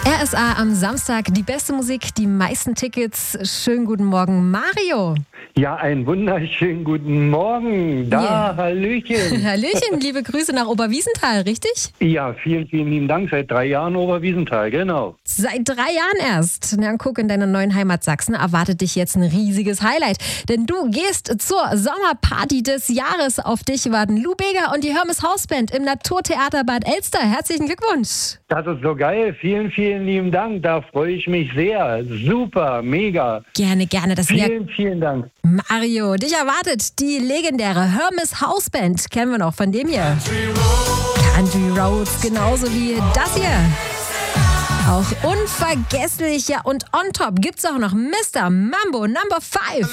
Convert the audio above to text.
RSA am Samstag, die beste Musik, die meisten Tickets. Schönen guten Morgen, Mario. Ja, einen wunderschönen guten Morgen. Hallöchen. Hallöchen, liebe Grüße nach Oberwiesenthal, richtig? Ja, vielen, vielen lieben Dank. Seit 3 Jahren Oberwiesenthal, genau. Seit 3 Jahren erst. Na, guck, in deiner neuen Heimat Sachsen erwartet dich jetzt ein riesiges Highlight. Denn du gehst zur Sommerparty des Jahres. Auf dich warten Lou Bega und die Hermes Hausband im Naturtheater Bad Elster. Herzlichen Glückwunsch. Das ist so geil. Vielen, vielen lieben Dank. Da freue ich mich sehr. Super, mega. Gerne, gerne. Das Vielen, vielen Dank. Mario, dich erwartet die legendäre Hermes Hausband. Kennen wir noch von dem hier. Country Roads, genauso wie das hier. Auch unvergesslich, ja, und on top gibt's auch noch Mr. Mambo Number 5.